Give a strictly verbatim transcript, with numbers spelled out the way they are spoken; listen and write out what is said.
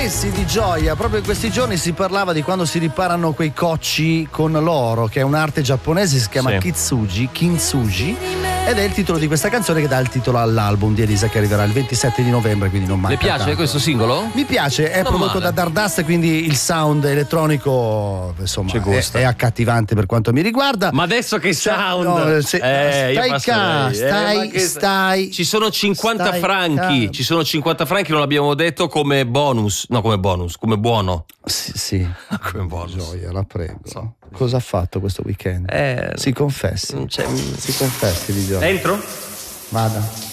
sì, di gioia. Proprio in questi giorni si parlava di quando si riparano quei cocci con l'oro, che è un'arte giapponese, si chiama Sì. Kitsuji, Kintsugi, ed è il titolo di questa canzone che dà il titolo all'album di Elisa, che arriverà il ventisette di novembre, quindi non manca Le piace tanto. questo singolo? Mi piace, è Non prodotto male. da Dardust, quindi il sound elettronico insomma C'è è, gusto. è accattivante per quanto mi riguarda. Ma adesso che sound! No, se- Eh, io stai passerei. ca, Eh, stai, ma che- stai. Ci sono cinquanta stai franchi, ca- ci sono cinquanta franchi, non l'abbiamo detto, come bonus, no come bonus, come buono. Sì, sì. Come bonus. Gioia, la prego. So. Cosa ha fatto questo weekend? Eh, Si confessi. non c'è- Si confessi di gioia. Entro? Vada.